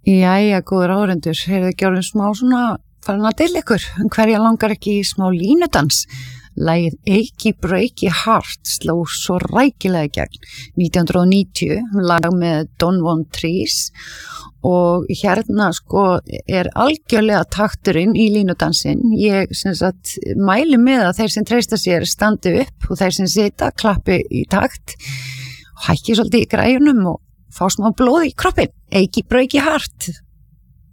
Jæja, góður áhorfendur, þið ekki orðin smá svona farin að deila ykkur, hverja langar ekki í smá línudans? Lagið Achy Breaky Heart sló svo rækilega í gegn 1990, lag með Don Von Trees og hérna sko algjörlega takturinn í línudansinn. Ég sem sagt mæli með að þeir sem treysta sér standi upp og þeir sem sita klappi í takt og hækki svolítið í græjunum og fá smá blóð í kroppinn. Achy Breaky Heart.